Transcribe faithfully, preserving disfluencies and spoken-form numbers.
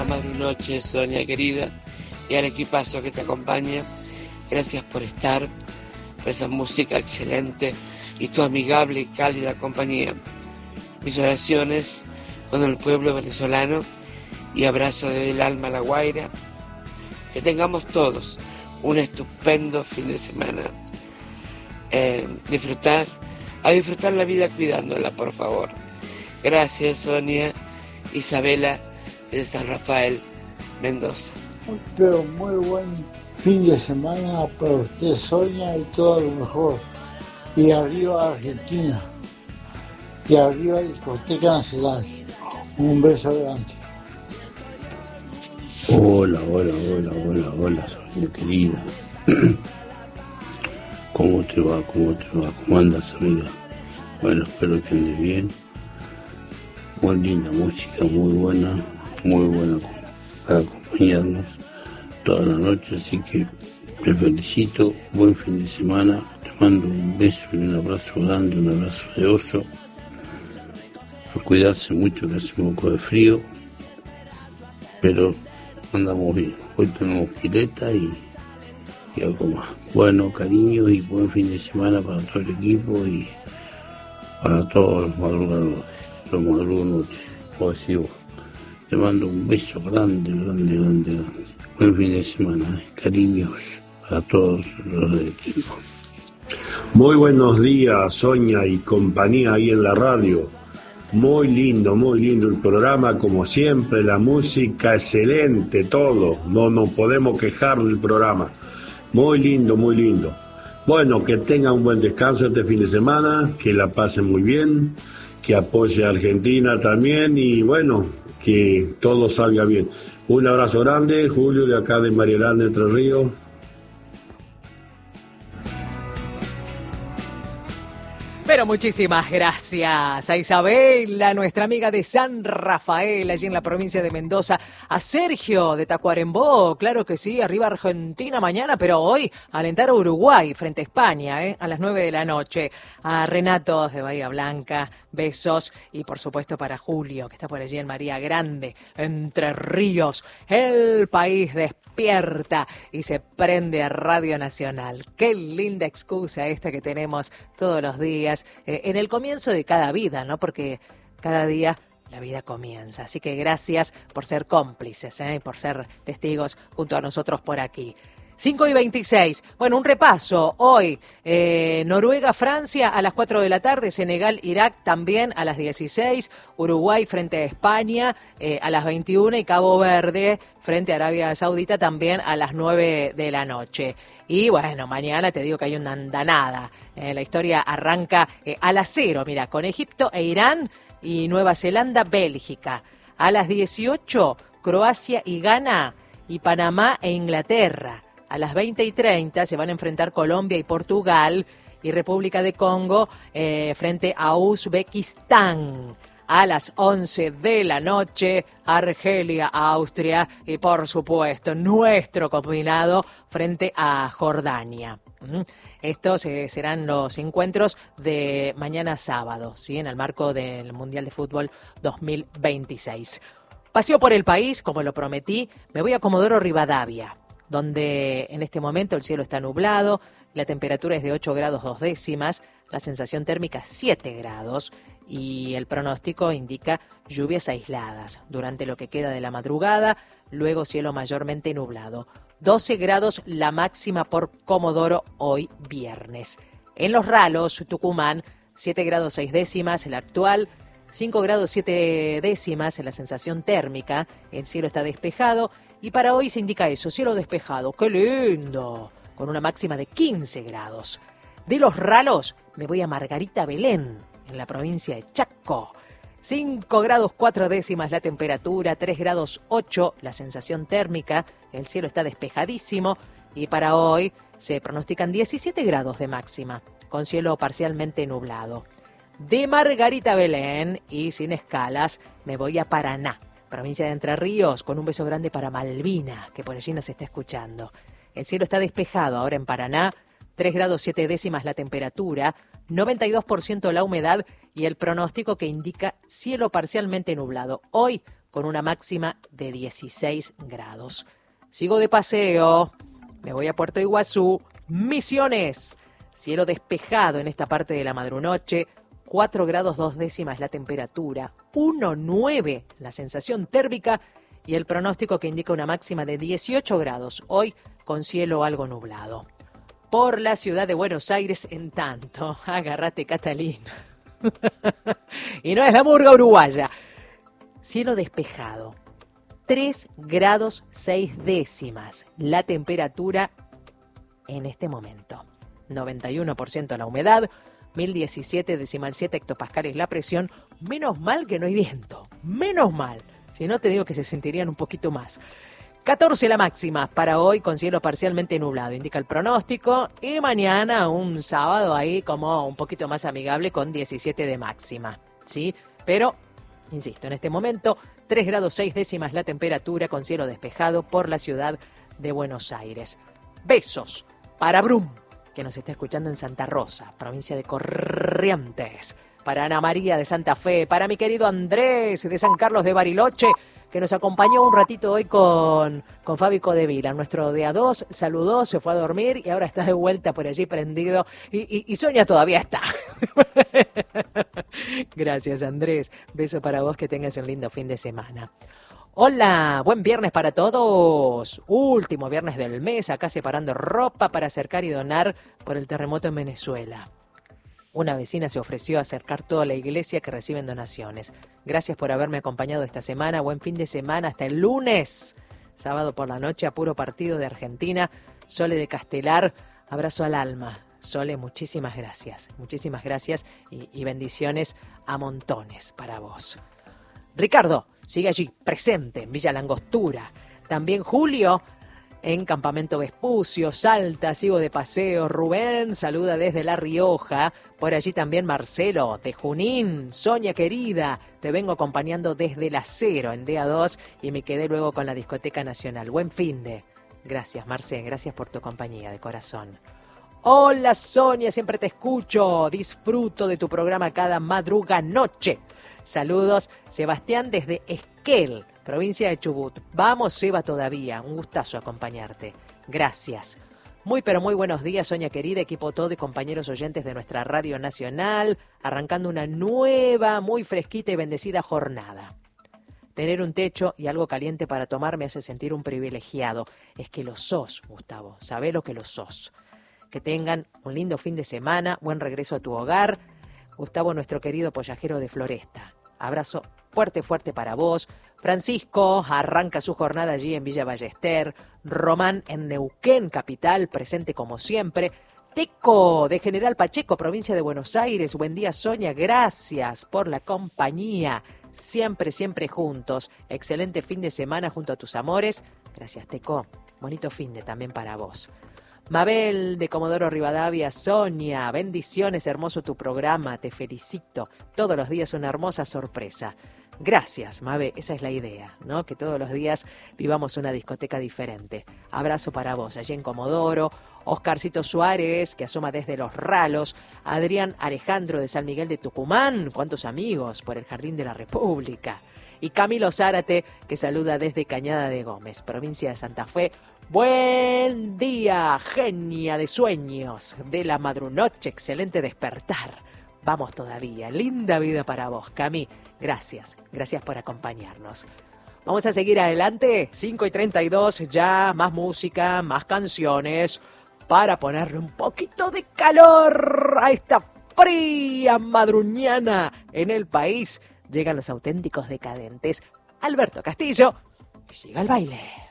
Madrunoche, Sonia querida, y al equipazo que te acompaña. Gracias por estar, por esa música excelente y tu amigable y cálida compañía. Mis oraciones con el pueblo venezolano y abrazo desde el alma a La Guaira. Que tengamos todos un estupendo fin de semana. Eh, disfrutar, a disfrutar la vida cuidándola, por favor. Gracias, Sonia. Isabela de San Rafael, Mendoza. Pero muy buen fin de semana para usted, Sonia, y todo lo mejor. Y arriba Argentina. Y arriba Discoteca Nacional. Un beso grande. Hola, hola, hola, hola, hola, Sonia querida. ¿Cómo te va? ¿Cómo te va? ¿Cómo andas, amiga? Bueno, espero que andes bien. Muy linda música, muy buena, muy buena para acompañarnos toda la noche, así que te felicito, buen fin de semana, te mando un beso y un abrazo grande, un abrazo de oso, a cuidarse mucho que hace un poco de frío, pero andamos bien, hoy tenemos pileta y, y algo más. Bueno, cariño y buen fin de semana para todo el equipo y para todos los madrugadores. Los madrugadores, como decís vos. Te mando un beso grande, grande, grande, grande. Buen fin de semana, ¿eh? Cariños para todos los del equipo. Muy buenos días, Sonia y compañía ahí en la radio. Muy lindo, muy lindo el programa, como siempre, la música excelente, todo. No nos podemos quejar del programa. Muy lindo, muy lindo. Bueno, que tengan un buen descanso este fin de semana, que la pasen muy bien, que apoye a Argentina también y bueno, que todo salga bien. Un abrazo grande, Julio de acá de Marielanda, Entre Ríos. Pero muchísimas gracias a Isabela, nuestra amiga de San Rafael, allí en la provincia de Mendoza, a Sergio de Tacuarembó, claro que sí, arriba Argentina mañana, pero hoy alentar a Uruguay frente a España, ¿eh? A las nueve de la noche, a Renato de Bahía Blanca, besos, y por supuesto para Julio, que está por allí en María Grande, Entre Ríos, el país despierta y se prende a Radio Nacional. Qué linda excusa esta que tenemos todos los días. Eh, en el comienzo de cada vida, ¿no? Porque cada día la vida comienza. Así que gracias por ser cómplices, ¿eh? Por ser testigos junto a nosotros por aquí. cinco y veintiséis. Bueno, un repaso. Hoy, eh, Noruega, Francia a las cuatro de la tarde, Senegal, Irak también a las dieciséis, Uruguay frente a España eh, a las veintiuna y Cabo Verde frente a Arabia Saudita también a las nueve de la noche. Y bueno, mañana te digo que hay una andanada. Eh, la historia arranca eh, a las cero, mira, con Egipto e Irán y Nueva Zelanda, Bélgica. A las dieciocho, Croacia y Ghana y Panamá e Inglaterra. A las veinte y treinta se van a enfrentar Colombia y Portugal y República de Congo eh, frente a Uzbekistán. A las once de la noche, Argelia, Austria y, por supuesto, nuestro combinado frente a Jordania. Estos eh, serán los encuentros de mañana sábado, ¿sí? En el marco del Mundial de Fútbol dos mil veintiséis. Paseo por el país, como lo prometí, me voy a Comodoro Rivadavia, donde en este momento el cielo está nublado, la temperatura es de ocho grados dos décimas, la sensación térmica siete grados y el pronóstico indica lluvias aisladas durante lo que queda de la madrugada, luego cielo mayormente nublado. doce grados la máxima por Comodoro hoy viernes. En Los Ralos, Tucumán, siete grados seis décimas la actual, cinco grados siete décimas la sensación térmica, el cielo está despejado y para hoy se indica eso, cielo despejado, ¡qué lindo! Con una máxima de quince grados. De Los Ralos me voy a Margarita Belén, en la provincia de Chaco. cinco grados cuatro décimas la temperatura, tres grados ocho la sensación térmica, el cielo está despejadísimo y para hoy se pronostican diecisiete grados de máxima, con cielo parcialmente nublado. De Margarita Belén y sin escalas me voy a Paraná, provincia de Entre Ríos, con un beso grande para Malvina, que por allí nos está escuchando. El cielo está despejado ahora en Paraná, tres grados siete décimas la temperatura, noventa y dos por ciento la humedad y el pronóstico que indica cielo parcialmente nublado. Hoy con una máxima de dieciséis grados. Sigo de paseo, me voy a Puerto Iguazú, Misiones. Cielo despejado en esta parte de la madrunoche, cuatro grados dos décimas la temperatura, uno coma nueve la sensación térmica y el pronóstico que indica una máxima de dieciocho grados, hoy con cielo algo nublado. Por la ciudad de Buenos Aires, en tanto, agárrate Catalina. Y no es la murga uruguaya. Cielo despejado, tres grados seis décimas la temperatura en este momento. noventa y uno por ciento la humedad, mil diecisiete decimal siete hectopascales la presión. Menos mal que no hay viento, menos mal. Si no, te digo que se sentirían un poquito más. catorce la máxima para hoy con cielo parcialmente nublado, indica el pronóstico. Y mañana un sábado ahí como un poquito más amigable con diecisiete de máxima, ¿sí? Pero, insisto, en este momento tres grados seis décimas la temperatura con cielo despejado por la ciudad de Buenos Aires. Besos para Brum, que nos está escuchando en Santa Rosa, provincia de Corrientes. Para Ana María de Santa Fe, para mi querido Andrés de San Carlos de Bariloche, que nos acompañó un ratito hoy con, con Fabi Codevila, nuestro D A dos, saludó, se fue a dormir y ahora está de vuelta por allí prendido. Y, y, y Sonia todavía está. Gracias, Andrés. Beso para vos, que tengas un lindo fin de semana. Hola, buen viernes para todos. Último viernes del mes, acá separando ropa para acercar y donar por el terremoto en Venezuela. Una vecina se ofreció a acercar toda la iglesia que reciben donaciones. Gracias por haberme acompañado esta semana. Buen fin de semana hasta el lunes. Sábado por la noche a puro partido de Argentina. Sole de Castelar, abrazo al alma. Sole, muchísimas gracias. Muchísimas gracias y, y bendiciones a montones para vos. Ricardo sigue allí presente en Villa Langostura. También Julio en Campamento Vespucio, Salta, sigo de paseo. Rubén saluda desde La Rioja. Por allí también Marcelo de Junín. Sonia querida, te vengo acompañando desde la Cero en D A dos y me quedé luego con la Discoteca Nacional. Buen finde. Gracias, Marcé, gracias por tu compañía de corazón. Hola Sonia, siempre te escucho. Disfruto de tu programa cada madruga noche. Saludos, Sebastián desde Esquel, provincia de Chubut. Vamos, Seba, todavía. Un gustazo acompañarte. Gracias. Muy, pero muy buenos días, Sonia querida, equipo todo y compañeros oyentes de nuestra Radio Nacional, arrancando una nueva, muy fresquita y bendecida jornada. Tener un techo y algo caliente para tomar me hace sentir un privilegiado. Es que lo sos, Gustavo. Sabé lo que lo sos. Que tengan un lindo fin de semana, buen regreso a tu hogar. Gustavo, nuestro querido pollajero de Floresta. Abrazo fuerte, fuerte para vos. Francisco arranca su jornada allí en Villa Ballester. Román en Neuquén, capital, presente como siempre. Teco de General Pacheco, provincia de Buenos Aires. Buen día, Sonia. Gracias por la compañía. Siempre, siempre juntos. Excelente fin de semana junto a tus amores. Gracias, Teco. Bonito fin de también para vos. Mabel de Comodoro Rivadavia, Sonia, bendiciones, hermoso tu programa, te felicito. Todos los días una hermosa sorpresa. Gracias, Mabe, esa es la idea, ¿no? Que todos los días vivamos una discoteca diferente. Abrazo para vos, allí en Comodoro. Oscarcito Suárez, que asoma desde Los Ralos. Adrián Alejandro de San Miguel de Tucumán. ¿Cuántos amigos por el Jardín de la República? Y Camilo Zárate, que saluda desde Cañada de Gómez, provincia de Santa Fe. Buen día, genia de sueños, de la madrunoche, excelente despertar. Vamos todavía, linda vida para vos, Cami. Gracias, gracias por acompañarnos. Vamos a seguir adelante, cinco y treinta y dos, ya más música, más canciones, para ponerle un poquito de calor a esta fría madruñana en el país. Llegan los auténticos decadentes. Alberto Castillo, y siga el baile.